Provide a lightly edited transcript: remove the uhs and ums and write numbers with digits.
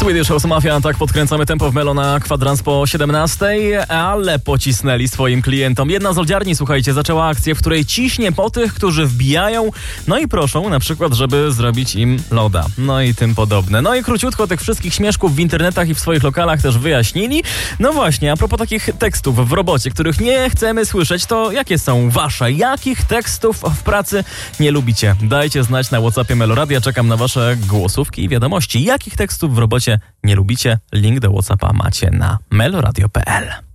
Swedish House Mafia, tak podkręcamy tempo w Melo na kwadrans po 17, ale pocisnęli swoim klientom. Jedna z lodziarni, słuchajcie, zaczęła akcję, w której ciśnie po tych, którzy wbijają, no i proszą na przykład, żeby zrobić im loda, no i tym podobne. No i króciutko tych wszystkich śmieszków w internetach i w swoich lokalach też wyjaśnili. No właśnie, a propos takich tekstów w robocie, których nie chcemy słyszeć, to jakie są wasze? Jakich tekstów w pracy nie lubicie? Dajcie znać na WhatsAppie Meloradia, czekam na wasze głosówki i wiadomości. Jakich tekstów w robocie nie lubicie? Link do WhatsAppa macie na meloradio.pl.